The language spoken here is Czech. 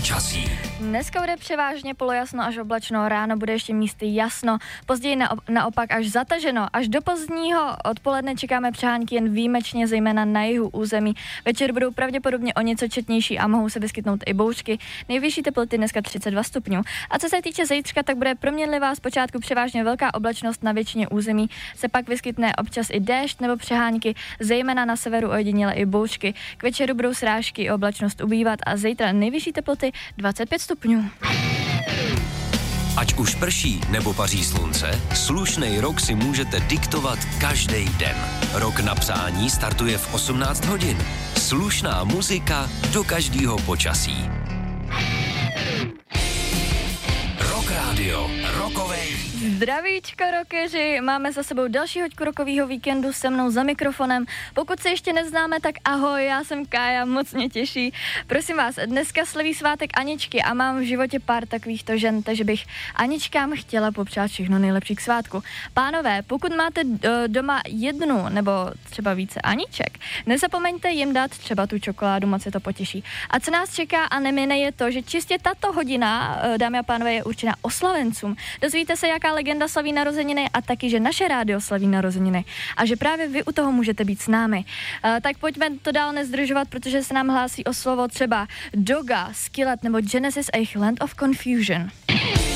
počasí. Dneska bude převážně polojasno až oblačno, ráno bude ještě místy jasno, později naopak až zataženo. Až do pozdního odpoledne čekáme přehánky jen výjimečně, zejména na jihu území. Večer budou pravděpodobně o něco četnější a mohou se vyskytnout i bouřky. Nejvyšší teploty dneska 32 stupňů. A co se týče zítřka, tak bude proměnlivá, zpočátku převážně velká oblačnost, na většině území se pak vyskytne občas i déšť nebo přehánky, zejména na severu ojediněle i bouřky. K večeru budou srážky i oblačnost ubývat a zítra nejvyšší teploty 25 stupňů. Ať už prší nebo paří slunce, slušnej rok si můžete diktovat každý den. Rok na přání startuje v 18 hodin. Slušná muzika do každého počasí. Rock Radio, rokovej. Zdravíčko rockeři, máme za sebou další hoďku rokového víkendu se mnou za mikrofonem. Pokud se ještě neznáme, tak ahoj, já jsem Kája, moc mě těší. Prosím vás, dneska slaví svátek Aničky a mám v životě pár takovýchto žen, takže bych Aničkám chtěla popřát všechno nejlepší k svátku. Pánové, pokud máte doma jednu nebo třeba více Aniček, nezapomeňte jim dát třeba tu čokoládu, moc se to potěší. A co nás čeká a nemine je to, že čistě tato hodina, dámy a pánové, je určena oslavencům. Dozvíte se, jaká legenda slaví narozeniny a taky, že naše rádio slaví narozeniny a že právě vy u toho můžete být s námi. Tak pojďme to dál nezdržovat, protože se nám hlásí o slovo třeba Doga, Skillet nebo Genesis a Land of Confusion.